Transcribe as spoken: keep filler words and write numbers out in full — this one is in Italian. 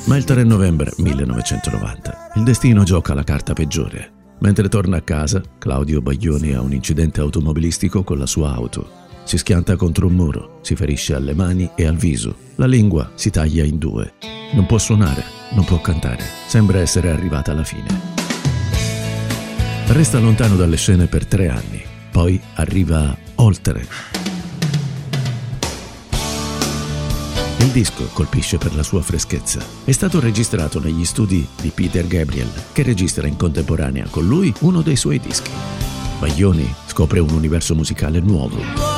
Ma il tre novembre millenovecentonovanta il destino gioca la carta peggiore. Mentre torna a casa, Claudio Baglioni ha un incidente automobilistico con la sua auto. Si schianta contro un muro, si ferisce alle mani e al viso. La lingua si taglia in due. Non può suonare, non può cantare. Sembra essere arrivata alla fine. Resta lontano dalle scene per tre anni. Poi arriva Oltre. Il disco colpisce per la sua freschezza. È stato registrato negli studi di Peter Gabriel, che registra in contemporanea con lui uno dei suoi dischi. Baglioni scopre un universo musicale nuovo.